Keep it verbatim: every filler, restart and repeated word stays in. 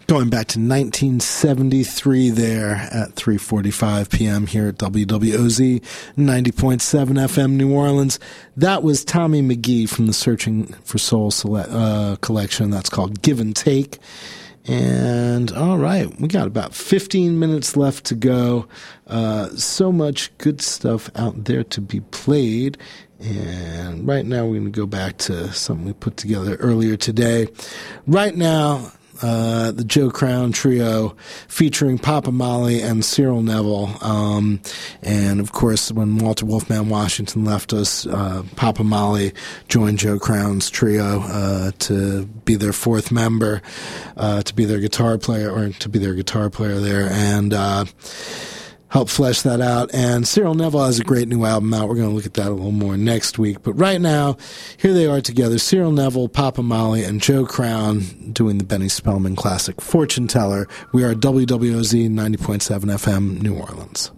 Going back to nineteen seventy-three there at three forty-five p.m. here at W W O Z ninety point seven F M New Orleans. That was Tommy McGee from the Searching for Soul sele- uh, collection. That's called Give and Take. And all right, we got about fifteen minutes left to go. Uh, so much good stuff out there to be played. And right now we're going to go back to something we put together earlier today. Right now, Uh, the Joe Crown Trio featuring Papa Molly and Cyril Neville. Um, and, of course, when Walter Wolfman Washington left us, uh, Papa Molly joined Joe Crown's trio uh, to be their fourth member, uh, to be their guitar player, or to be their guitar player there. And uh help flesh that out. And Cyril Neville has a great new album out. We're going to look at that a little more next week. But right now, here they are together, Cyril Neville, Papa Molly, and Joe Crown doing the Benny Spellman classic Fortune Teller. We are W W O Z ninety point seven F M, New Orleans.